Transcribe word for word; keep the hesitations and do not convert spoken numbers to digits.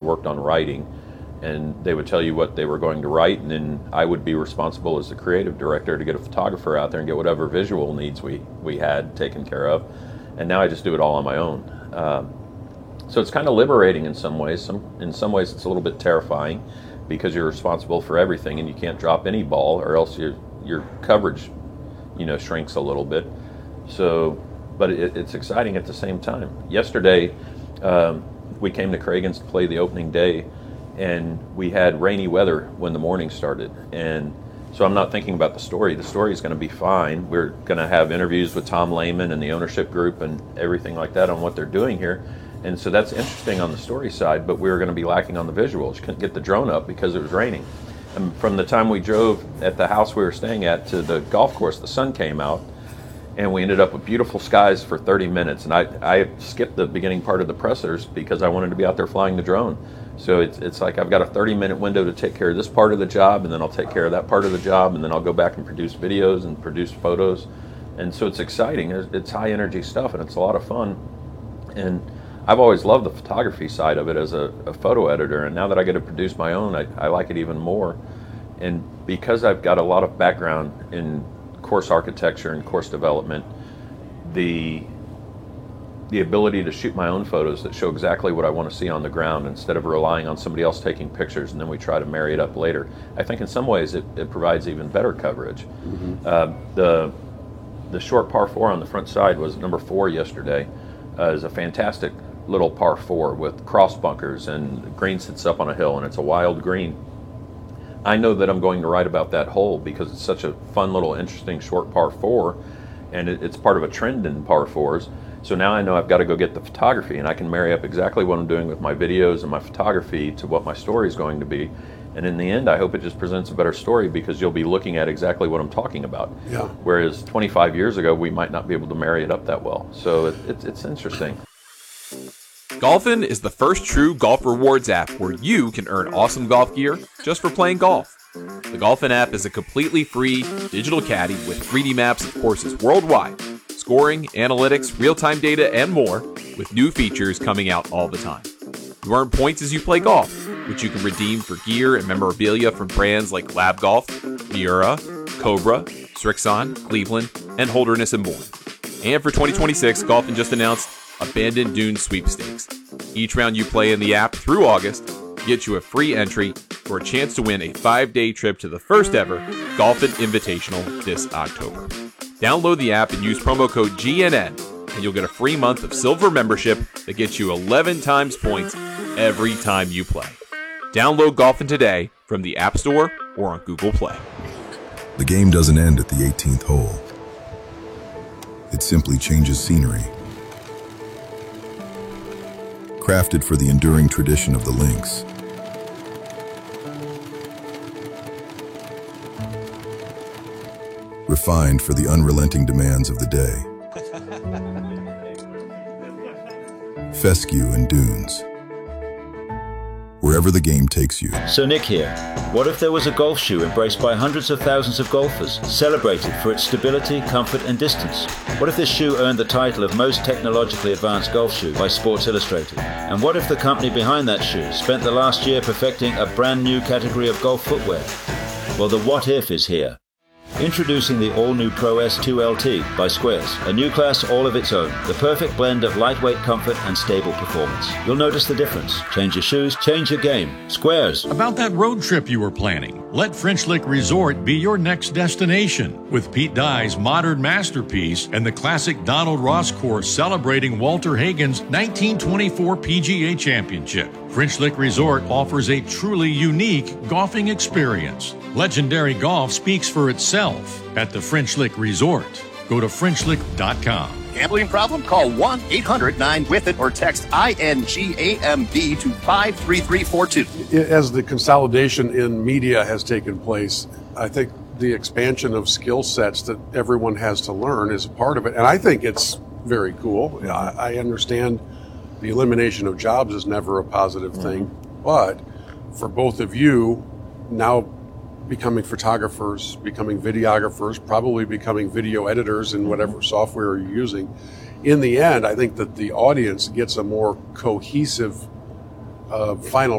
worked on writing, and they would tell you what they were going to write, and then I would be responsible as the creative director to get a photographer out there and get whatever visual needs we, we had taken care of. And now I just do it all on my own. Um, so it's kind of liberating in some ways. Some, in some ways it's a little bit terrifying because you're responsible for everything and you can't drop any ball or else your, your coverage, you know, shrinks a little bit. So, but it, it's exciting at the same time. Yesterday, um, we came to Cragins to play the opening day, and we had rainy weather when the morning started. And so I'm not thinking about the story. The story is going to be fine. We're going to have interviews with Tom Lehman and the ownership group and everything like that on what they're doing here. And so that's interesting on the story side, but we were going to be lacking on the visuals. You couldn't get the drone up because it was raining. And from the time we drove at the house we were staying at to the golf course, the sun came out, and we ended up with beautiful skies for thirty minutes. And I, I skipped the beginning part of the pressers because I wanted to be out there flying the drone. So it's, it's like I've got a thirty minute window to take care of this part of the job, and then I'll take care of that part of the job, and then I'll go back and produce videos and produce photos. And so it's exciting. It's high energy stuff, and it's a lot of fun. And I've always loved the photography side of it as a, a photo editor, and now that I get to produce my own, I, I like it even more. And because I've got a lot of background in course architecture and course development, the the ability to shoot my own photos that show exactly what I want to see on the ground instead of relying on somebody else taking pictures and then we try to marry it up later. I think in some ways it, it provides even better coverage. Mm-hmm. uh, the the short par four on the front side was number four yesterday. Uh, is a fantastic little par four with cross bunkers, and the green sits up on a hill and it's a wild green. I know that I'm going to write about that hole because it's such a fun little interesting short par four, and it, it's part of a trend in par fours. So now I know I've got to go get the photography, and I can marry up exactly what I'm doing with my videos and my photography to what my story is going to be. And in the end, I hope it just presents a better story because you'll be looking at exactly what I'm talking about. Yeah. Whereas twenty-five years ago, we might not be able to marry it up that well. So it, it's, it's interesting. Golfin is the first true golf rewards app where you can earn awesome golf gear just for playing golf. The Golfin app is a completely free digital caddy with three D maps of courses worldwide, scoring, analytics, real-time data, and more, with new features coming out all the time. You earn points as you play golf, which you can redeem for gear and memorabilia from brands like Lab Golf, Miura, Cobra, Srixon, Cleveland, and Holderness and Bourne. And for twenty twenty-six, Golfin just announced Abandoned Dunes Sweepstakes. Each round you play in the app through August gets you a free entry for a chance to win a five-day trip to the first ever Golfin Invitational this October. Download the app and use promo code G N N, and you'll get a free month of silver membership that gets you eleven times points every time you play. Download Golfin today from the App Store or on Google Play. The game doesn't end at the eighteenth hole. It simply changes scenery. Crafted for the enduring tradition of the links. Refined for the unrelenting demands of the day. Fescue and Dunes. Wherever the game takes you. So Nick here. What if there was a golf shoe embraced by hundreds of thousands of golfers, celebrated for its stability, comfort, and distance? What if this shoe earned the title of most technologically advanced golf shoe by Sports Illustrated? And what if the company behind that shoe spent the last year perfecting a brand new category of golf footwear? Well, the what if is here. Introducing the all-new Pro S two L T by Squares, a new class all of its own, the perfect blend of lightweight comfort and stable performance. You'll notice the difference. Change your shoes, change your game. Squares. About that road trip you were planning, let French Lick Resort be your next destination. With Pete Dye's modern masterpiece and the classic Donald Ross course celebrating Walter Hagen's nineteen twenty-four P G A Championship, French Lick Resort offers a truly unique golfing experience. Legendary golf speaks for itself at the French Lick Resort. Go to French Lick dot com. Gambling problem? Call one eight hundred nine with it or text I N G A M B to five three three four two. As the consolidation in media has taken place, I think the expansion of skill sets that everyone has to learn is a part of it. And I think it's very cool. I understand the elimination of jobs is never a positive thing, but for both of you, now becoming photographers, becoming videographers, probably becoming video editors in whatever software you're using, in the end, I think that the audience gets a more cohesive uh, final